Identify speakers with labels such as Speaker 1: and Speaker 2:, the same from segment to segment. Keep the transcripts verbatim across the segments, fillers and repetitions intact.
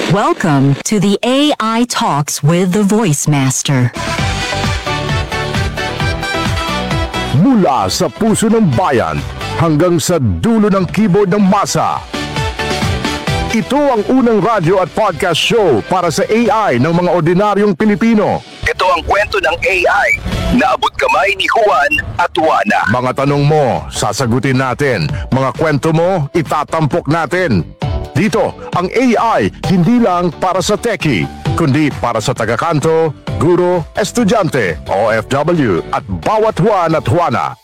Speaker 1: Welcome to the A I Talks with the Voice Master.
Speaker 2: Mula sa puso ng bayan hanggang sa dulo ng keyboard ng masa. Ito ang unang radyo at podcast show para sa A I ng mga ordinaryong Pilipino.
Speaker 3: Ito ang kwento ng A I na abot kamay ni Juan at Juana.
Speaker 2: Mga tanong mo, sasagutin natin. Mga kwento mo, itatampok natin. Dito, ang A I hindi lang para sa techie, kundi para sa tagakanto, guro, estudyante, O F W at bawat Juan at Juana.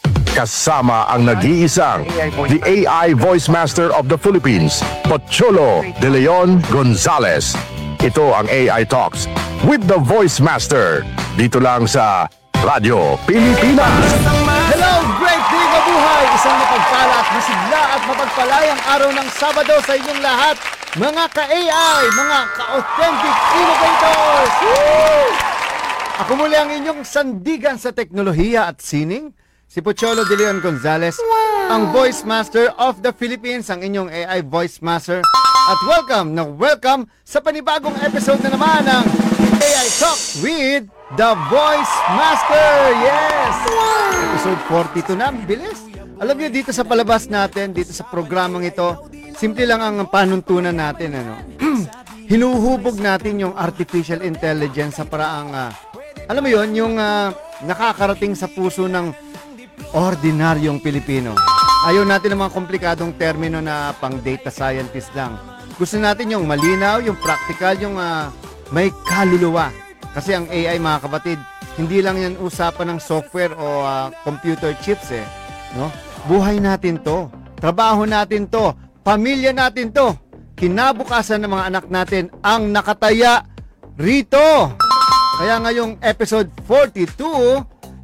Speaker 2: Kasama ang nag-iisang the A I Voice Master of the Philippines, Pocholo De Leon Gonzales. Ito ang A I Talks with the Voice Master. Dito lang sa Radyo Pilipinas.
Speaker 4: Hello, great day mabuhay! Isang mapagpala at masigla at mapagpalayang araw ng Sabado sa inyong lahat, mga ka-A I, mga ka-authentic innovators! Woo! Ako muli ang inyong sandigan sa teknolohiya at sining, si Pocholo De Leon Gonzales, ang Voice Master of the Philippines, ang inyong A I Voice Master. At welcome na welcome sa panibagong episode na naman ng A I Talks with the Voice Master. Yes! Episode forty-two na, bilis. Alam niyo, dito sa palabas natin, dito sa programang ito, simple lang ang panuntunan natin. Ano? Hinuhubog natin yung artificial intelligence sa paraang, uh, alam mo yon, yung uh, nakakarating sa puso ng ordinaryong Pilipino. Ayaw natin ng mga komplikadong termino na pang data scientist lang. Gusto natin yung malinaw, yung practical, yung uh, may kaluluwa. Kasi ang A I, mga kapatid, hindi lang yan usapan ng software o uh, computer chips eh. No? Buhay natin to. Trabaho natin to. Pamilya natin to. Kinabukasan ng mga anak natin ang nakataya rito. Kaya ngayong episode forty-two,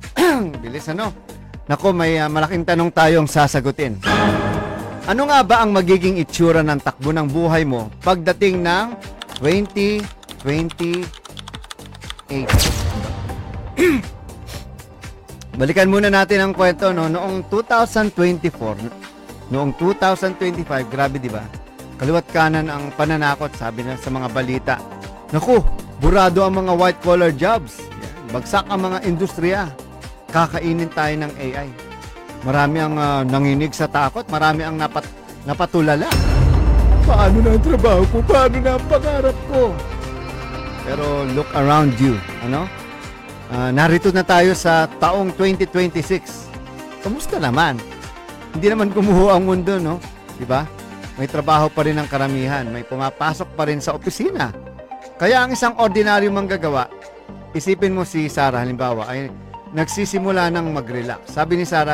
Speaker 4: bilis ano? Nako, may uh, malaking tanong tayong sasagutin. Ano nga ba ang magiging itsura ng takbo ng buhay mo pagdating ng twenty twenty-eight? Balikan muna natin ang kwento, no? Noong two thousand twenty-four, noong two thousand twenty-five, grabe di ba? Kaliwat kanan ang pananakot, sabi na sa mga balita. Naku, burado ang mga white collar jobs. Bagsak ang mga industriya. Kakainin tayo ng A I. Marami ang uh, nanginig sa takot, marami ang napat napatulala. Paano na ang trabaho ko? Paano na ang pangarap ko? Pero look around you, ano? Uh, narito na tayo sa taong twenty twenty-six. Kamusta naman? Hindi naman gumuho ang mundo, no? Diba? May trabaho pa rin ang karamihan, may pumapasok pa rin sa opisina. Kaya ang isang ordinaryong manggagawa, isipin mo si Sarah, halimbawa, ay nagsisimula ng mag-relax. Sabi ni Sarah,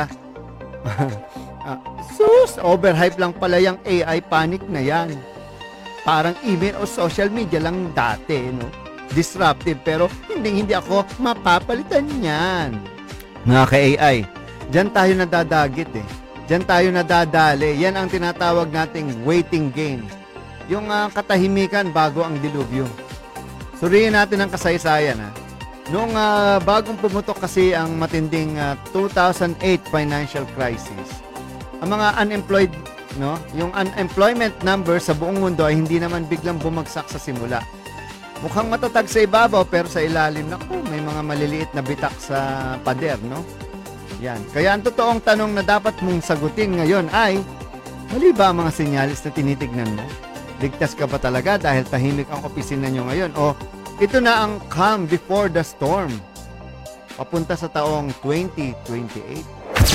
Speaker 4: uh, sus, overhype lang pala yung A I, panic na yan. Parang email o social media lang dati, no? Disruptive, pero hindi hindi ako mapapalitan yan. Mga ka-A I, dyan tayo nadadagit eh. Dyan tayo nadadali. Yan ang tinatawag nating waiting game. Yung uh, katahimikan bago ang dilubyo. Suriin natin ang kasaysayan, ha. Noong uh, bagong pumutok kasi ang matinding uh, two thousand eight financial crisis, ang mga unemployed, no, yung unemployment number sa buong mundo ay hindi naman biglang bumagsak sa simula. Mukhang matatag sa ibabaw pero sa ilalim, naku, may mga maliliit na bitak sa pader, no? Yan. Kaya ang totoong tanong na dapat mong sagutin ngayon ay, mali ba ang mga senyalis na tinitignan mo? Ligtas ka ba talaga dahil tahimik ang opisina nyo ngayon? O ito na ang calm before the storm. Papunta sa taong twenty twenty-eight.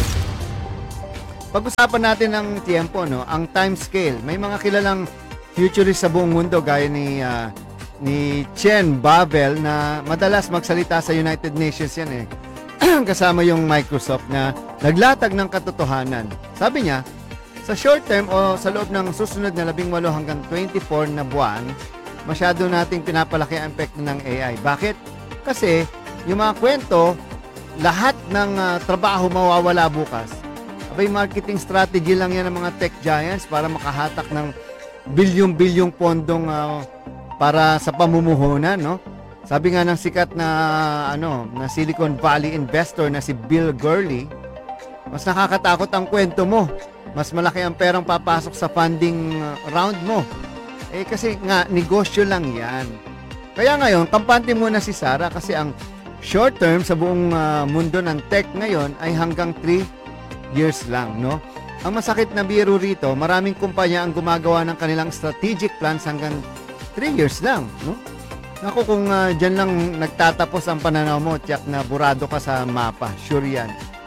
Speaker 4: Pag-usapan natin ng tiempo, no? Ang time scale. May mga kilalang futurist sa buong mundo gaya ni uh, ni Chen Babel na madalas magsalita sa United Nations yan eh. Kasama yung Microsoft na naglatag ng katotohanan. Sabi niya, sa short term o sa loob ng susunod na labing walo hanggang twenty-four na buwan, masyado nating pinapalaki ang epekto ng A I. Bakit? Kasi yung mga kwento, lahat ng uh, trabaho mawawala bukas. Abay, marketing strategy lang yan ng mga tech giants para makahatak ng bilyong-bilyong pondong uh, para sa pamumuhunan, no? Sabi nga ng sikat na ano, na Silicon Valley investor na si Bill Gurley, mas nakakatakot ang kwento mo. Mas malaki ang perang papasok sa funding round mo. Eh kasi nga, negosyo lang yan. Kaya ngayon, kampante muna si Sarah kasi ang short term sa buong ah, mundo ng tech ngayon ay hanggang three years lang, no? Ang masakit na biro rito, maraming kumpanya ang gumagawa ng kanilang strategic plans hanggang three years lang, no? Naku, kung uh, dyan lang nagtatapos ang pananaw mo, tiyak na burado ka sa mapa. Sure yan.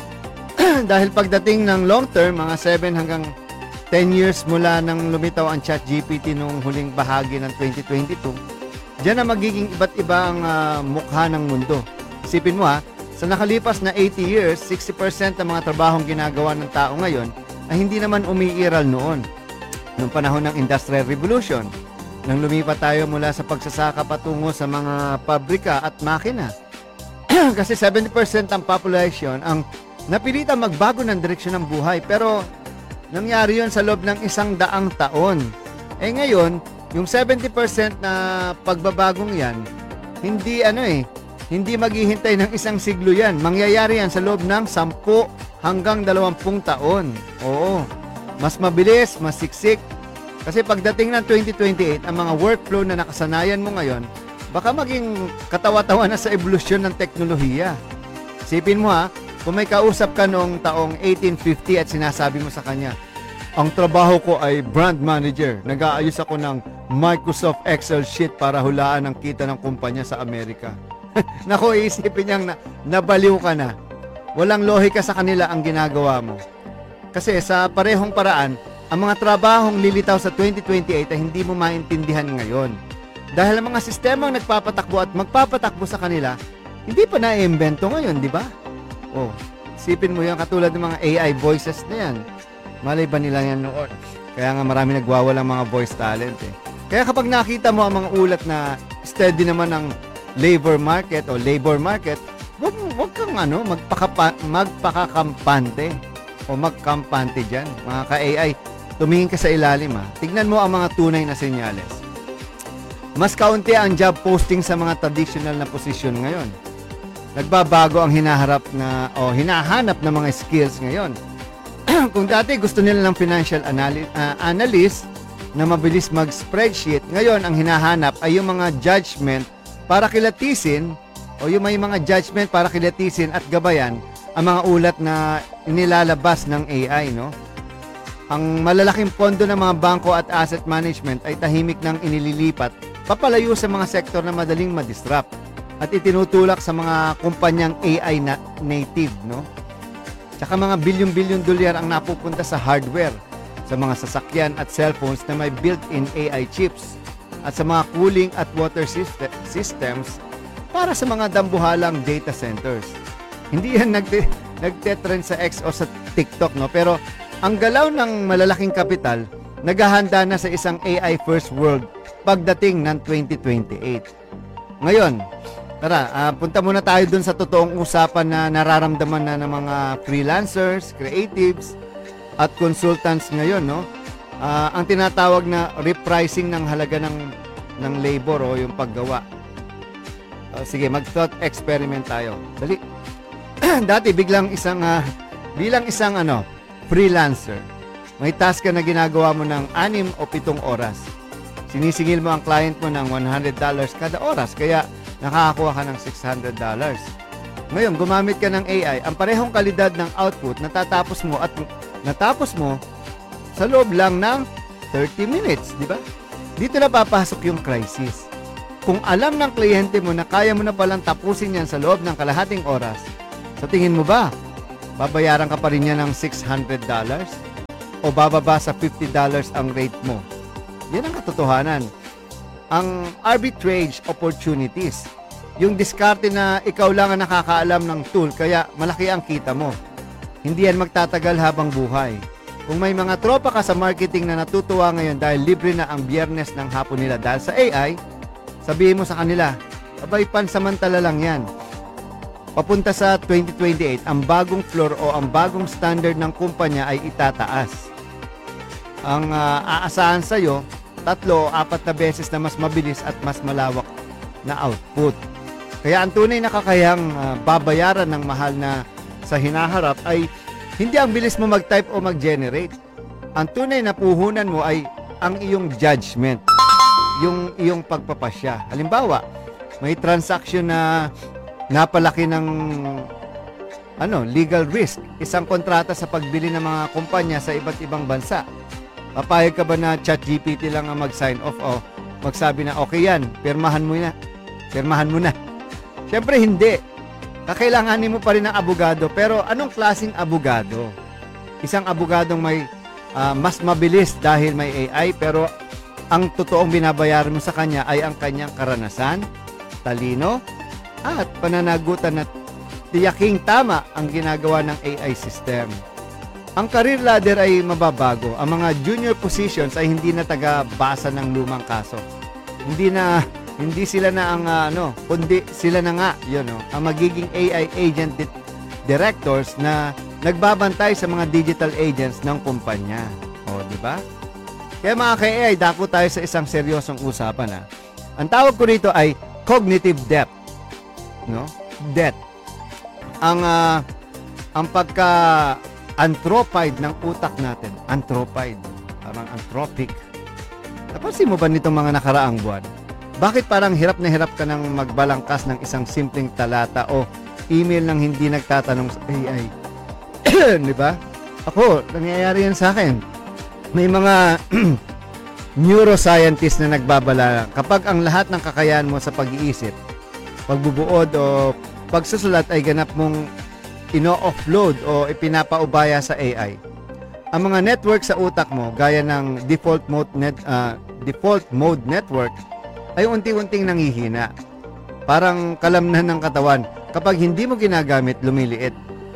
Speaker 4: Dahil pagdating ng long term, mga seven hanggang ten years mula nang lumitaw ang ChatGPT noong huling bahagi ng twenty twenty-two, dyan na magiging iba't iba ang uh, mukha ng mundo. Isipin mo ha, sa nakalipas na eighty years, sixty percent ng mga trabahong ginagawa ng tao ngayon ay hindi naman umiiral noon. Noong panahon ng Industrial Revolution, nang lumipat tayo mula sa pagsasaka patungo sa mga pabrika at makina. Kasi seventy percent ang population ang napilitan magbago ng direksyon ng buhay. Pero nangyari yun sa loob ng isang daang taon. Eh ngayon, yung seventy percent na pagbabagong yan, hindi ano eh, hindi maghihintay ng isang siglo yan. Mangyayari yan sa loob ng sampu hanggang dalawampung taon. Oo, mas mabilis, mas siksik. Kasi pagdating ng twenty twenty-eight, ang mga workflow na nakasanayan mo ngayon, baka maging katawa-tawa na sa evolusyon ng teknolohiya. Sipin mo ha, kung may kausap ka noong taong eighteen fifty at sinasabi mo sa kanya, ang trabaho ko ay brand manager. Nag-aayos ako ng Microsoft Excel sheet para hulaan ang kita ng kumpanya sa Amerika. Naku, iisipin niyang na, nabaliw ka na. Walang lohika sa kanila ang ginagawa mo. Kasi sa parehong paraan, ang mga trabahong lilitaw sa twenty twenty-eight ay hindi mo maintindihan ngayon. Dahil ang mga sistemang nagpapatakbo at magpapatakbo sa kanila, hindi pa na-iimbento ngayon, di ba? Oh, sipin mo yan katulad ng mga A I voices na yan. Malay ba nila yan noon? Kaya nga marami nagwawalang mga voice talent eh. Kaya kapag nakita mo ang mga ulat na steady naman ang labor market o labor market, wag, wag kang ano, magpakapa, magpakakampante o magkampante dyan. Mga ka-A I, tumingin ka sa ilalim ha. Tignan mo ang mga tunay na senyales. Mas kaunti ang job posting sa mga traditional na posisyon ngayon. Nagbabago ang hinaharap na o hinahanap na mga skills ngayon. Kung dati gusto nila ng financial anali- uh, analyst na mabilis mag-spreadsheet, ngayon ang hinahanap ay yung mga judgment para kilatisin o yung may mga judgment para kilatisin at gabayan ang mga ulat na inilalabas ng A I, no? Ang malalaking pondo ng mga bangko at asset management ay tahimik nang inililipat papalayo sa mga sektor na madaling ma-disrupt at itinutulak sa mga kumpanyang A I na native, no? Tsaka mga bilyon-bilyon dolyar ang napupunta sa hardware, sa mga sasakyan at cellphones na may built-in A I chips at sa mga cooling at water syst- systems para sa mga dambuhalang data centers. Hindi yan nagte- nagte-trend sa X o sa TikTok, no? Pero ang galaw ng malalaking kapital, naghahanda na sa isang A I first world pagdating ng twenty twenty-eight. Ngayon, tara, uh, punta muna tayo dun sa totoong usapan na nararamdaman na ng mga freelancers, creatives, at consultants ngayon, no? Uh, ang tinatawag na repricing ng halaga ng, ng labor o yung paggawa. Uh, sige, mag-thought experiment tayo. Dali. Dati, biglang isang, uh, bilang isang ano, freelancer, may task ka na ginagawa mo ng anim o pitong oras. Sinisingil mo ang client mo ng one hundred dollars kada oras, kaya nakakakuha ka ng six hundred dollars. Ngayon, gumamit ka ng A I, ang parehong kalidad ng output natatapos mo at natapos mo sa loob lang ng thirty minutes, di ba? Dito na papasok yung crisis. Kung alam ng kliyente mo na kaya mo na palang tapusin yan sa loob ng kalahating oras, sa tingin mo ba, babayaran ka pa rin yan ng six hundred dollars? O bababa sa fifty dollars ang rate mo? Yan ang katotohanan. Ang arbitrage opportunities, yung diskarte na ikaw lang ang nakakaalam ng tool kaya malaki ang kita mo. Hindi yan magtatagal habang buhay. Kung may mga tropa ka sa marketing na natutuwa ngayon dahil libre na ang biyernes ng hapon nila dahil sa A I, sabihin mo sa kanila, abay, pansamantala lang yan. Papunta sa twenty twenty-eight, ang bagong floor o ang bagong standard ng kumpanya ay itataas. Ang uh, aasahan sa'yo, tatlo o apat na beses na mas mabilis at mas malawak na output. Kaya ang tunay na kakayang uh, babayaran ng mahal na sa hinaharap ay hindi ang bilis mo mag-type o mag-generate. Ang tunay na puhunan mo ay ang iyong judgment. yung iyong pagpapasya. Halimbawa, may transaction na napalaki ng ano, legal risk, isang kontrata sa pagbili ng mga kumpanya sa iba't ibang bansa. Papayag ka ba na ChatGPT lang ang mag-sign off o magsabi na okay yan, pirmahan mo na. Pirmahan mo na. Siyempre hindi. Kakailanganin mo pa rin ng abogado. Pero anong klaseng abogado? Isang abogadong may uh, mas mabilis dahil may A I, pero ang totoong binabayaran mo sa kanya ay ang kanyang karanasan, talino, at pananagutan na tiyaking tama ang ginagawa ng A I system. Ang career ladder ay mababago. Ang mga junior positions ay hindi na taga-basa ng lumang kaso. Hindi na hindi sila na ang uh, ano, kundi sila na nga, yun, no, ang magiging A I agent di- directors na nagbabantay sa mga digital agents ng kumpanya. O, di ba? Kaya mga ka-A I, dako tayo sa isang seryosong usapan, ha. Ang tawag ko rito ay cognitive depth, no? Depth. Ang uh, ang pagka anthropied ng utak natin. Anthropied. Parang anthropic. Napansin mo ba nitong mga nakaraang buwan? Bakit parang hirap na hirap ka nang magbalangkas ng isang simpleng talata o email nang hindi nagtatanong sa A I? Di ba? Ako, nangyayari yan sa akin. May mga neuroscientist na nagbabala kapag ang lahat ng kakayahan mo sa pag-iisip, pagbubuod o pagsusulat ay ganap mong ino-offload o ipinapaubaya sa A I. Ang mga network sa utak mo, gaya ng default mode net, uh, default mode network, ay unti-unting nangihina. Parang kalamnan ng katawan. Kapag hindi mo ginagamit, lumiliit.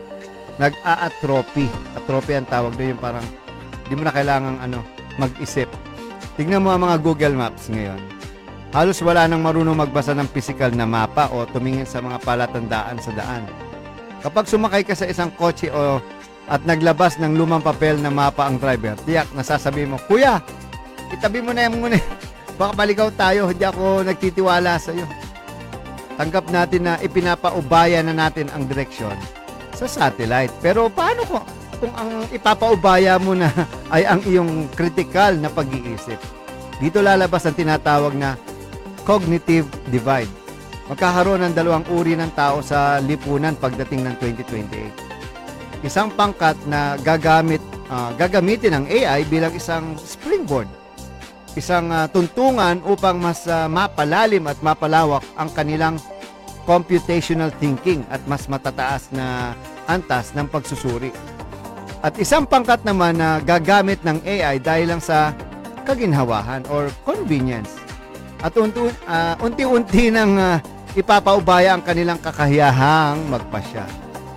Speaker 4: Nag-a-atrophy. Atrophy ang tawag doon, yung parang hindi mo na kailangang ano, mag-isip. Tignan mo ang mga Google Maps ngayon. Halos wala nang marunong magbasa ng physical na mapa o tumingin sa mga palatandaan sa daan. Kapag sumakay ka sa isang kotse o at naglabas ng lumang papel na mapa ang driver, tiyak nasasabi mo, Kuya, itabi mo na yan muna. Baka maligaw tayo, hindi ako nagtitiwala sa iyo. Tanggap natin na ipinapaubaya na natin ang direksyon sa satellite. Pero paano kung, kung ang ipapaubaya mo na ay ang iyong critical na pag-iisip? Dito lalabas ang tinatawag na cognitive divide. Magkakaroon ng dalawang uri ng tao sa lipunan pagdating ng twenty twenty-eight. Isang pangkat na gagamit, uh, gagamitin ng A I bilang isang springboard. Isang uh, tuntungan upang mas uh, mapalalim at mapalawak ang kanilang computational thinking at mas matataas na antas ng pagsusuri. At isang pangkat naman na gagamit ng A I dahil lang sa kaginhawahan or convenience. At unti, uh, unti-unti nang uh, ipapaubaya ang kanilang kakayahang magpasya.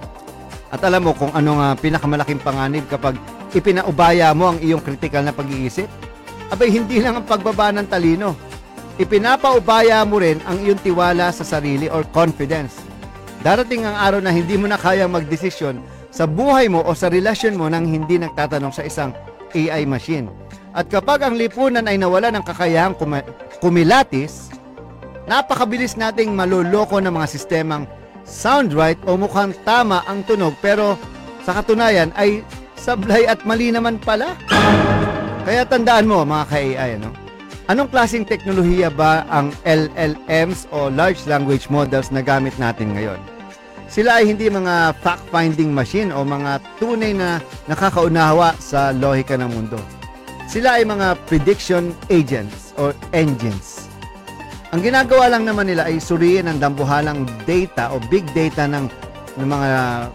Speaker 4: At alam mo kung anong uh, pinakamalaking panganib kapag ipinaubaya mo ang iyong critical na pag-iisip? Abay, hindi lang ang pagbaba ng talino. Ipinapaubaya mo rin ang iyong tiwala sa sarili or confidence. Darating ang araw na hindi mo na kayang magdesisyon sa buhay mo o sa relasyon mo nang hindi nagtatanong sa isang A I machine. At kapag ang lipunan ay nawala ng kakayahang kum- kumilatis, napakabilis nating maloloko ng mga sistemang sound right o mukhang tama ang tunog pero sa katunayan ay sablay at mali naman pala. Kaya tandaan mo mga ka-A I, ano? Anong klaseng teknolohiya ba ang L L Ms o Large Language Models na gamit natin ngayon? Sila ay hindi mga fact-finding machine o mga tunay na nakakaunawa sa lohika ng mundo. Sila ay mga prediction agents or engines. Ang ginagawa lang naman nila ay suriin ang dambuhalang data o big data ng, ng mga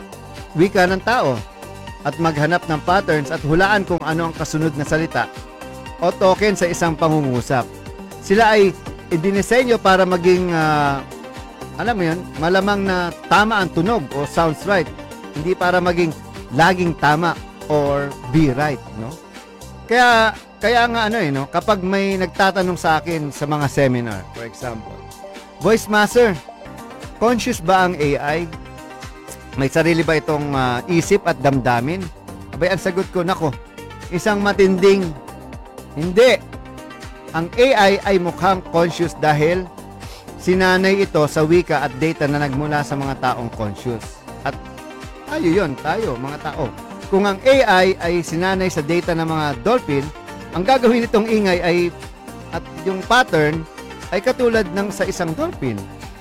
Speaker 4: wika ng tao at maghanap ng patterns at hulaan kung ano ang kasunod na salita o token sa isang pangungusap. Sila ay idinisenyo para maging, uh, alam mo yun, malamang na tama ang tunog o sounds right. Hindi para maging laging tama or be right, no? Kaya, kaya nga ano eh, no? Kapag may nagtatanong sa akin sa mga seminar, for example, Voice Master, conscious ba ang A I? May sarili ba itong uh, isip at damdamin? Abay, ang sagot ko, nako, isang matinding hindi. Ang A I ay mukhang conscious dahil sinanay ito sa wika at data na nagmula sa mga taong conscious. At tayo yun, tayo, mga tao. Kung ang A I ay sinanay sa data ng mga dolphin, ang gagawin nitong ingay ay At yung pattern ay katulad ng sa isang dolphin.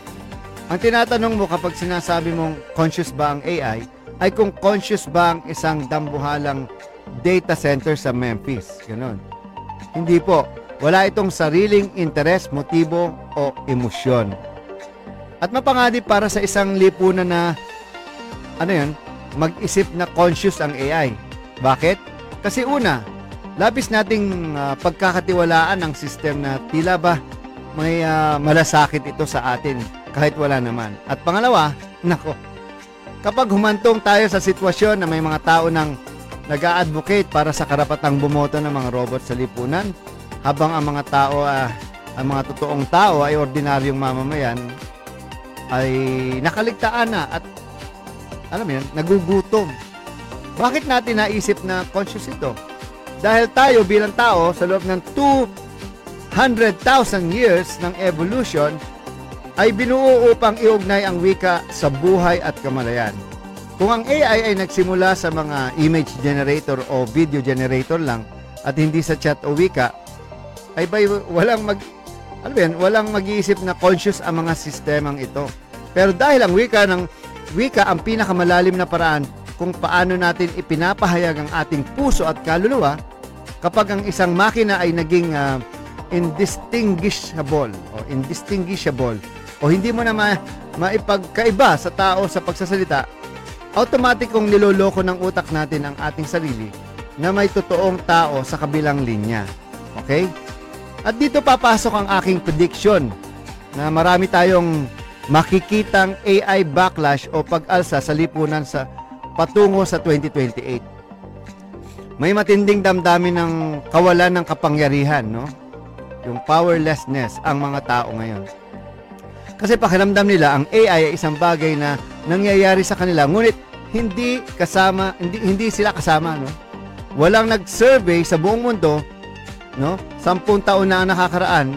Speaker 4: Ang tinatanong mo kapag sinasabi mong conscious ba ang A I, ay kung conscious ba ang isang dambuhalang data center sa Memphis. Ganon. Hindi po. Wala itong sariling interes, motibo o emosyon. At mapanganib para sa isang lipunan na ano yun, mag-isip na conscious ang A I. Bakit? Kasi una, labis nating uh, pagkakatiwalaan ng system na tila ba may uh, malasakit ito sa atin kahit wala naman. At pangalawa, nako, kapag humantong tayo sa sitwasyon na may mga tao nang nag-a-advocate para sa karapatang bumoto ng mga robot sa lipunan, habang ang mga tao, uh, ang mga totoong tao ay ordinaryong mamamayan, ay nakaligtaan na at alam mo yun, nagugutom. Bakit natin naisip na conscious ito? Dahil tayo bilang tao sa loob ng two hundred thousand years ng evolution ay binuo upang iugnay ang wika sa buhay at kamalayan. Kung ang A I ay nagsimula sa mga image generator o video generator lang at hindi sa chat o wika, ay bay walang mag ano ba yan, walang mag-iisip na conscious ang mga sistemang ito. Pero dahil ang wika ng wika ang pinakamalalim na paraan kung paano natin ipinapahayag ang ating puso at kaluluwa, kapag ang isang makina ay naging uh, indistinguishable o indistinguishable o hindi mo na ma maipagkaiba sa tao sa pagsasalita, automatic kong niloloko ng utak natin ang ating sarili na may totoong tao sa kabilang linya. Okay? At dito papasok ang aking prediction na marami tayong makikitang A I backlash o pag-alsa sa lipunan sa patungo sa twenty twenty-eight. May matinding damdamin ng kawalan ng kapangyarihan, no? Yung powerlessness ang mga tao ngayon. Kasi pakiramdam nila ang A I ay isang bagay na nangyayari sa kanila, ngunit hindi kasama, hindi hindi sila kasama, no? Walang nag-survey sa buong mundo, no? Sampung taon na ang nakakaraan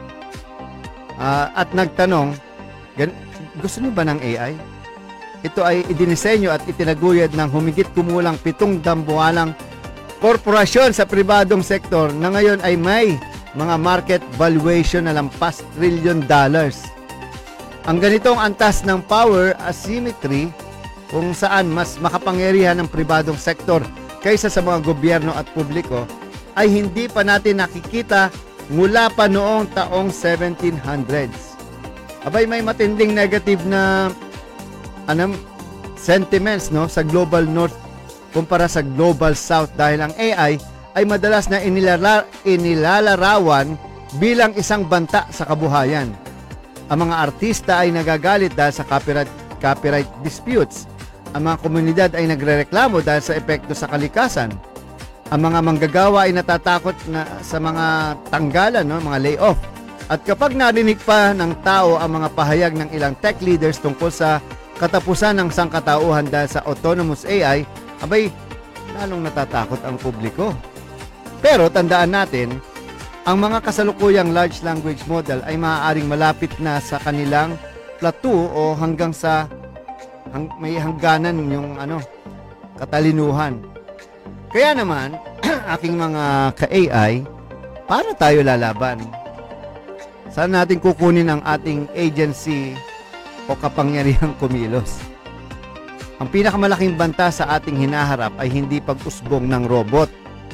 Speaker 4: uh, at nagtanong, Gan- gusto niyo ba ng A I? Ito ay idinisenyo at itinaguyod ng humigit kumulang pitong dambuhalang korporasyon sa pribadong sektor na ngayon ay may mga market valuation na lampas trillion dollars. Ang ganitong antas ng power asymmetry kung saan mas makapangyarihan ng pribadong sektor kaysa sa mga gobyerno at publiko ay hindi pa natin nakikita mula pa noong taong seventeen hundreds. Abay, may matinding negative na anong sentiments, no, sa global north kumpara sa global south dahil ang A I ay madalas na inilara, inilalarawan bilang isang banta sa kabuhayan. Ang mga artista ay nagagalit dahil sa copyright, copyright disputes. Ang mga komunidad ay nagrereklamo dahil sa epekto sa kalikasan. Ang mga manggagawa ay natatakot na sa mga tanggalan, no, mga layoff. At kapag narinig pa ng tao ang mga pahayag ng ilang tech leaders tungkol sa katapusan ng sangkatauhan dahil sa autonomous A I, abay, lalong natatakot ang publiko. Pero tandaan natin, ang mga kasalukuyang large language model ay maaaring malapit na sa kanilang plateau o hanggang sa hang, may hangganan yung ano, katalinuhan. Kaya naman, aking mga ka-A I, paano tayo lalaban? Saan natin kukunin ang ating agency o kapangyarihang kumilos? Ang pinakamalaking banta sa ating hinaharap ay hindi pag-usbong ng robot.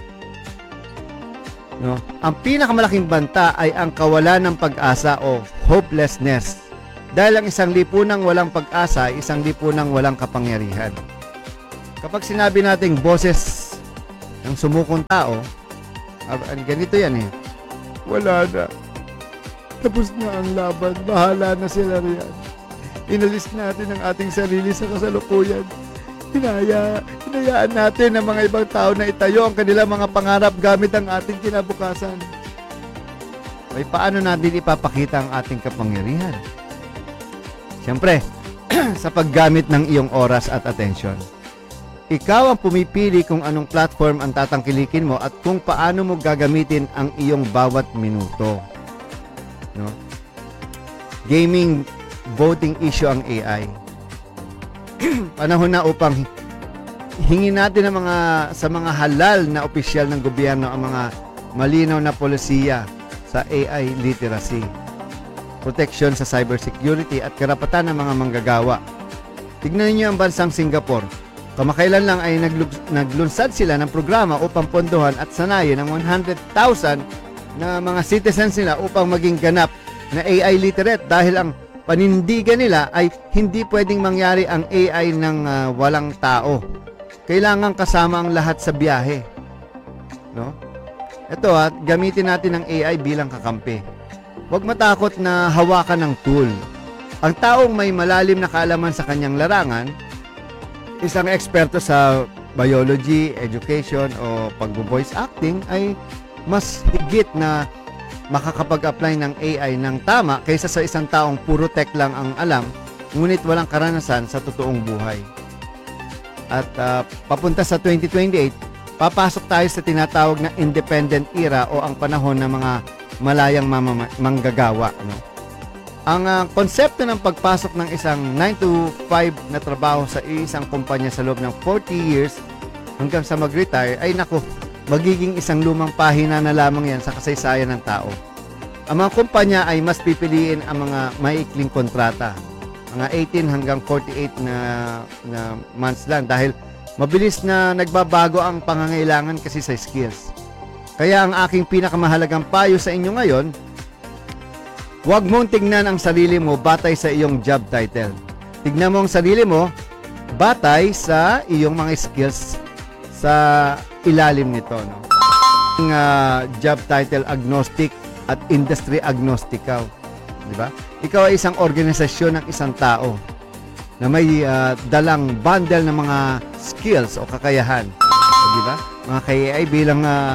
Speaker 4: No? Ang pinakamalaking banta ay ang kawalan ng pag-asa o hopelessness. Dahil ang isang lipunang walang pag-asa ay isang lipunang walang kapangyarihan. Kapag sinabi nating boses ng sumukong tao, ganito yan eh, wala na. Tapos na ang laban, bahala na sila riyan. Inalis natin ang ating sarili sa kasalukuyan. Hinaya, hinayaan natin ang mga ibang tao na itayo ang kanilang mga pangarap gamit ang ating kinabukasan. Ay paano natin ipapakita ang ating kapangyarihan? Siyempre, sa paggamit ng iyong oras at atensyon. Ikaw ang pumipili kung anong platform ang tatangkilikin mo at kung paano mo gagamitin ang iyong bawat minuto. No? Gaming voting issue ang A I. Panahon na upang hingin natin ang mga, sa mga halal na opisyal ng gobyerno ang mga malinaw na polisiya sa A I literacy, protection sa cybersecurity at karapatan ng mga manggagawa. Tignan niyo ang bansang Singapore. Kamakailan lang ay naglub- naglunsad sila ng programa upang pondohan at sanayin ng one hundred thousand na mga citizens nila upang maging ganap na A I literate dahil ang panindigan nila ay hindi pwedeng mangyari ang A I ng uh, walang tao. Kailangan kasama ang lahat sa biyahe. No? Ito at gamitin natin ang A I bilang kakampi. Huwag matakot na hawakan ng tool. Ang taong may malalim na kaalaman sa kanyang larangan, isang eksperto sa biology, education o pag-voice acting ay mas higit na makakapag-apply ng A I ng tama kaysa sa isang taong puro tech lang ang alam ngunit walang karanasan sa totoong buhay. At uh, papunta sa twenty twenty-eight, papasok tayo sa tinatawag na independent era o ang panahon ng mga malayang mamama- manggagawa. No? Ang uh, konsepto ng pagpasok ng isang nine to five na trabaho sa isang kumpanya sa loob ng forty years hanggang sa mag-retire ay naku, magiging isang lumang pahina na lamang yan sa kasaysayan ng tao. Ang mga kumpanya ay mas pipiliin ang mga maikling kontrata, mga eighteen hanggang forty-eight na, na months lang dahil mabilis na nagbabago ang pangangailangan kasi sa skills. Kaya ang aking pinakamahalagang payo sa inyo ngayon, huwag mong tignan ang sarili mo batay sa iyong job title. Tignan mo ang sarili mo batay sa iyong mga skills sa ilalim nito. No? Ang uh, job title agnostic at industry agnostic ka. Di ba? Ikaw ay isang organisasyon ng isang tao na may uh, dalang bundle ng mga skills o kakayahan. O, di ba? Mga K A I bilang uh,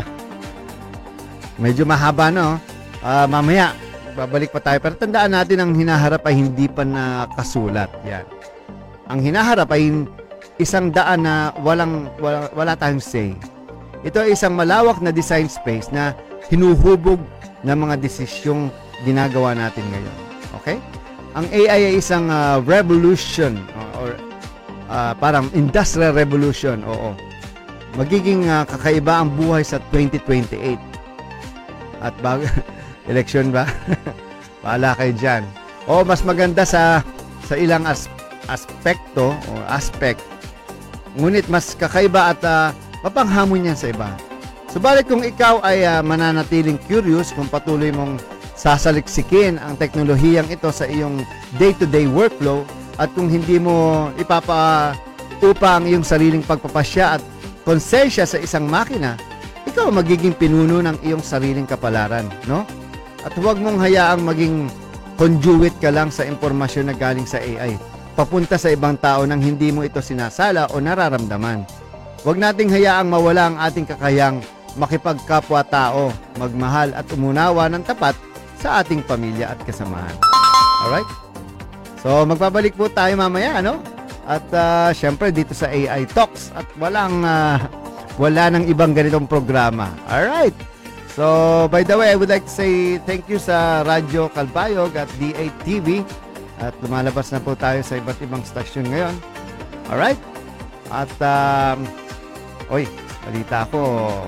Speaker 4: medyo mahaba, no? Uh, mamaya, babalik pa tayo. Pero tandaan natin ang hinaharap ay hindi pa nakasulat. Yan. Ang hinaharap ay isang daan na walang, wala, wala tayong say. Ito ay isang malawak na design space na hinuhubog ng mga desisyong ginagawa natin ngayon. Okay? Ang A I ay isang uh, revolution or uh, parang industrial revolution. Oo. Magiging uh, kakaiba ang buhay sa twenty twenty-eight. At bago election ba? Paala kayo dyan. O mas maganda sa sa ilang as, aspekto o aspect. Ngunit mas kakaiba at uh, mapanghamon yan sa iba. Subalit kung ikaw ay uh, mananatiling curious kung patuloy mong sasaliksikin ang teknolohiyang ito sa iyong day-to-day workflow at kung hindi mo ipapaupa ang iyong sariling pagpapasya at konsensya sa isang makina, ikaw magiging pinuno ng iyong sariling kapalaran, no? At huwag mong hayaang maging conduit ka lang sa impormasyon na galing sa A I, papunta sa ibang tao nang hindi mo ito sinasala o nararamdaman. Huwag nating hayaang mawala ang ating kakayang makipagkapwa-tao, magmahal at umunawa ng tapat sa ating pamilya at kasamahan. Alright? So, magpabalik po tayo mamaya, ano? At uh, syempre dito sa A I Talks at walang uh, wala nang ibang ganitong programa. Alright? So, by the way, I would like to say thank you sa Radyo Calbayog at D eight T V at lumalabas na po tayo sa iba't ibang stasyon ngayon. Alright? At um, oy, balita ko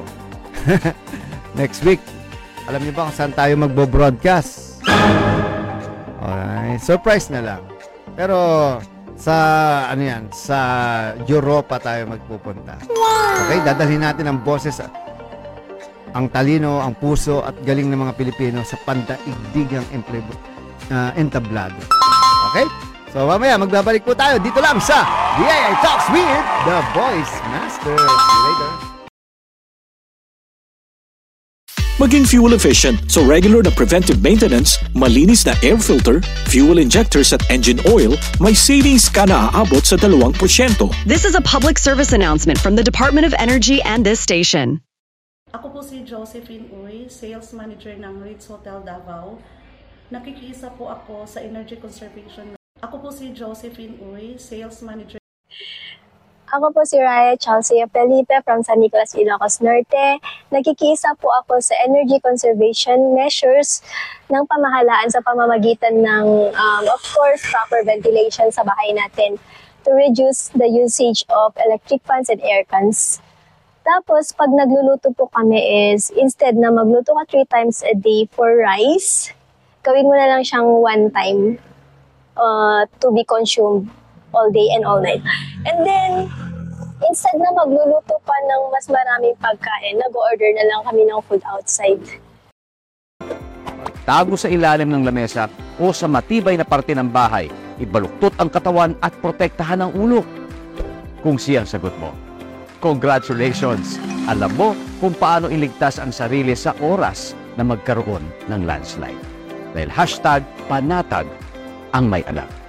Speaker 4: next week, alam niyo ba kung saan tayo magbo-broadcast? Alright, surprise na lang. Pero sa ano yan, sa Europa tayo magpupunta. Okay, dadalhin natin ang boses, ang talino, ang puso at galing ng mga Pilipino sa pandaigdigang uh, entablado. Okay? So mamaya magbabalik po tayo dito lang sa D A I Talks with the Voice Master. See you later.
Speaker 5: Maging fuel efficient, so regular na preventive maintenance, malinis na air filter, fuel injectors at engine oil, may savings ka na aabot sa dalawang porsyento.
Speaker 6: This is a public service announcement from the Department of Energy and this station.
Speaker 7: Ako po si Josephine Uy, Sales Manager ng Ritz Hotel Davao. Nakikiisa po ako sa energy conservation. Ako po si Josephine Uy, Sales Manager.
Speaker 8: Ako po si Raya Chelsea Felipe from San Nicolas, Ilocos Norte. Nagkikiisa po ako sa energy conservation measures ng pamahalaan sa pamamagitan ng, um, of course, proper ventilation sa bahay natin to reduce the usage of electric fans and air cans. Tapos, pag nagluluto po kami is, instead na magluto ka three times a day for rice, gawin mo na lang siyang one time uh, to be consumed all day and all night. And then, instead na magluluto pa ng mas maraming pagkain, nag-order na lang kami ng food outside.
Speaker 9: Tago sa ilalim ng lamesa o sa matibay na parte ng bahay, ibaluktot ang katawan at protektahan ang ulo. Kung siyang sagot mo, congratulations! Alam mo kung paano iligtas ang sarili sa oras na magkaroon ng landslide. Dahil hashtag panatag ang may alam.